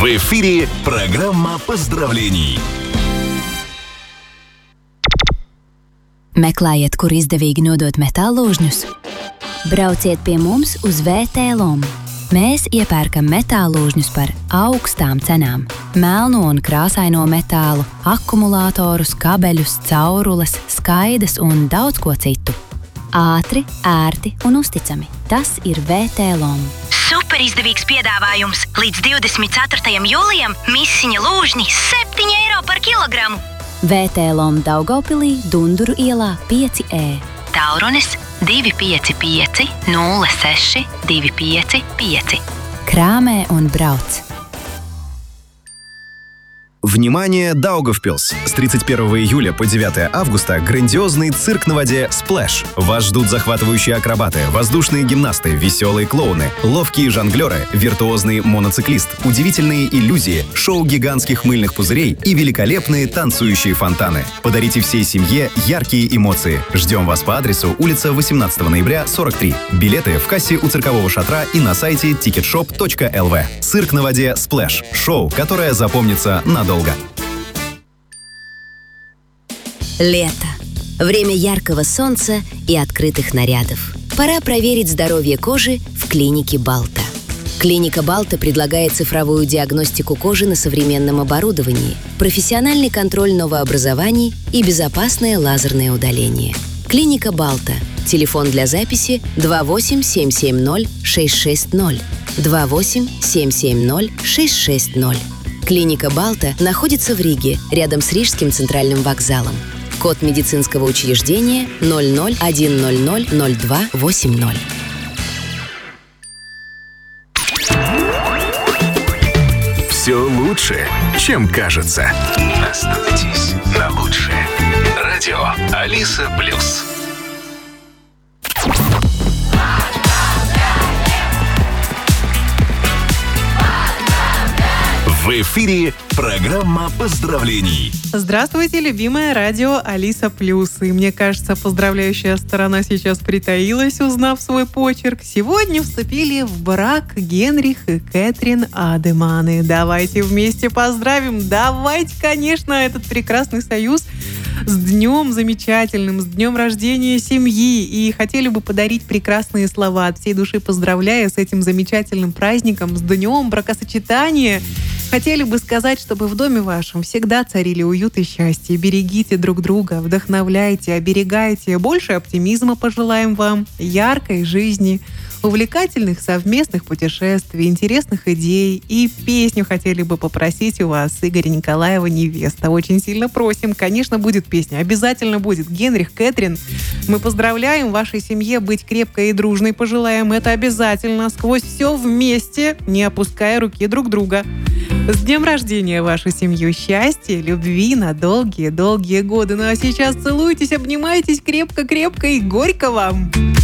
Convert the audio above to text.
В эфире программа поздравлений. Meklējiet, kur izdevīgi nodot metālūžņus? Brauciet pie mums uz VTLOM. Mēs iepērkam metālūžņus par augstām cenām. Melno un krāsaino metālu, akumulātorus, kabeļus, caurules, skaidas un daudz ko citu. Ātri, ērti un uzticami. Tas ir VTLOM. Super izdevīgs piedāvājums! Līdz 24. jūlijam misiņa lūžņi 7 eiro par kilogramu. VTLOM Daugavpilī, Dunduru ielā 5E. Tālrunis 255 06 255. Krāmē un brauc! Внимание, Даугавпилс! С 31 июля по 9 августа грандиозный цирк на воде «Сплэш». Вас ждут захватывающие акробаты, воздушные гимнасты, веселые клоуны, ловкие жонглеры, виртуозный моноциклист, удивительные иллюзии, шоу гигантских мыльных пузырей и великолепные танцующие фонтаны. Подарите всей семье яркие эмоции. Ждем вас по адресу улица 18 ноября, 43. Билеты в кассе у циркового шатра и на сайте ticketshop.lv. Цирк на воде «Сплэш». Шоу, которое запомнится надолго. Лето. Время яркого солнца и открытых нарядов. Пора проверить здоровье кожи в клинике Балта. Клиника Балта предлагает цифровую диагностику кожи на современном оборудовании, профессиональный контроль новообразований и безопасное лазерное удаление. Клиника Балта. Телефон для записи 28 770 660. 28 770 660. Клиника Балта находится в Риге, рядом с Рижским центральным вокзалом. Код медицинского учреждения 0010000280. Все лучше, чем кажется. Остановитесь на лучшее. Радио Алиса Плюс. В эфире программа поздравлений. Здравствуйте, любимое радио Алиса Плюс. И мне кажется, поздравляющая сторона сейчас притаилась, узнав свой почерк. Сегодня вступили в брак Генрих и Кэтрин Адеманы. Давайте вместе поздравим. Давайте, конечно, этот прекрасный союз с днем замечательным, с днем рождения семьи. И хотели бы подарить прекрасные слова, от всей души поздравляя с этим замечательным праздником, с днем бракосочетания. Хотели бы сказать, чтобы в доме вашем всегда царили уют и счастье. Берегите друг друга, вдохновляйте, оберегайте. Больше оптимизма пожелаем вам, яркой жизни, увлекательных совместных путешествий, интересных идей. И песню хотели бы попросить у вас Игоря Николаева «Невеста». Очень сильно просим. Конечно, будет песня. Обязательно будет. Генрих, Кэтрин, мы поздравляем вашей семье быть крепкой и дружной. Пожелаем это обязательно. Сквозь все вместе, не опуская руки друг друга. С днем рождения вашу семью. Счастья, любви на долгие-долгие годы. Ну а сейчас целуйтесь, обнимайтесь крепко-крепко и горько вам!